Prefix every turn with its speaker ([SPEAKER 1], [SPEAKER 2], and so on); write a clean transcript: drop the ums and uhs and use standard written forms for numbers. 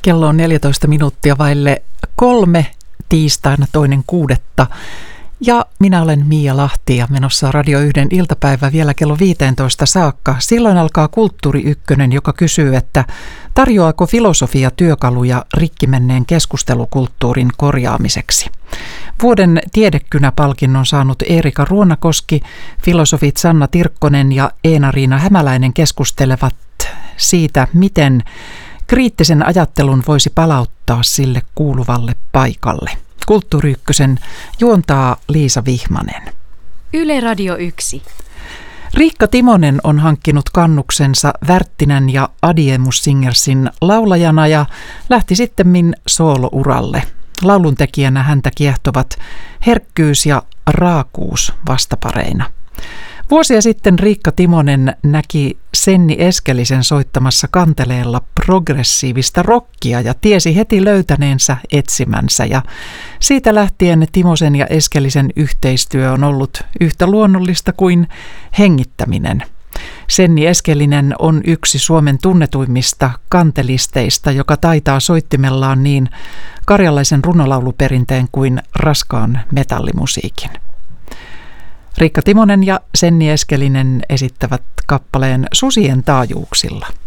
[SPEAKER 1] Kello on 14 minuuttia vaille 3 tiistaina 2.6. Ja minä olen Miia Lahti ja menossa Radio 1 iltapäivä vielä kello 15 saakka. Silloin alkaa Kulttuuri Ykkönen, joka kysyy, että tarjoaako filosofia työkaluja rikkimenneen keskustelukulttuurin korjaamiseksi. Vuoden tiedekynäpalkinnon saanut Eerika Ruonakoski, filosofit Sanna Tirkkonen ja Eena-Riina Hämäläinen keskustelevat siitä, miten kriittisen ajattelun voisi palauttaa sille kuuluvalle paikalle. Kulttuuri Ykkösen juontaa Liisa Vihmanen.
[SPEAKER 2] Yle Radio 1.
[SPEAKER 1] Riikka Timonen on hankkinut kannuksensa Wärttinän ja Adiemus Singersin laulajana ja lähti sittemmin soolouralle. Lauluntekijänä häntä kiehtovat herkkyys ja raakuus vastapareina. Vuosia sitten Riikka Timonen näki Senni Eskelisen soittamassa kanteleella progressiivista rockia ja tiesi heti löytäneensä etsimänsä. Ja siitä lähtien Timosen ja Eskelisen yhteistyö on ollut yhtä luonnollista kuin hengittäminen. Senni Eskelinen on yksi Suomen tunnetuimmista kantelisteista, joka taitaa soittimellaan niin karjalaisen runolauluperinteen kuin raskaan metallimusiikin. Riikka Timonen ja Senni Eskelinen esittävät kappaleen Susien taajuuksilla.